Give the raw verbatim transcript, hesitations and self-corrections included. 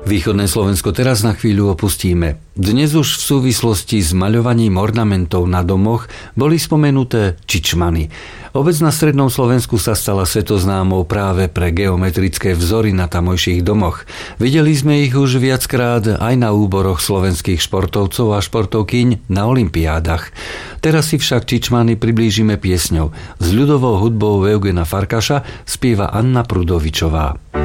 Východné Slovensko teraz na chvíľu opustíme. Dnes už v súvislosti s maľovaním ornamentov na domoch boli spomenuté čičmany. Obec na strednom Slovensku sa stala svetoznámou práve pre geometrické vzory na tamojších domoch. Videli sme ich už viackrát aj na úboroch slovenských športovcov a športovkyň na olympiádach. Teraz si však čičmany priblížime piesňou. S ľudovou hudbou Eugena Farkaša spieva Anna Prudovičová.